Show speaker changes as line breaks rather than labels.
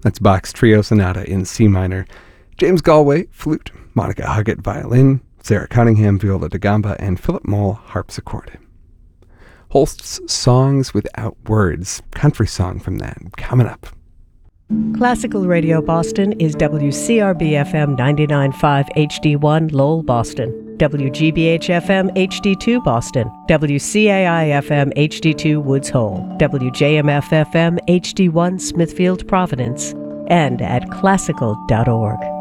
That's Bach's Trio Sonata in C minor. James Galway, flute, Monica Huggett, violin, Sarah Cunningham, viola da gamba, and Philip Moll, harpsichord. Holst's Songs Without Words, country song from that, coming up.
Classical Radio Boston is WCRB-FM 99.5 HD1 Lowell, Boston, WGBH-FM HD2 Boston, WCAI-FM HD2 Woods Hole, WJMF-FM HD1 Smithfield, Providence, and at classical.org.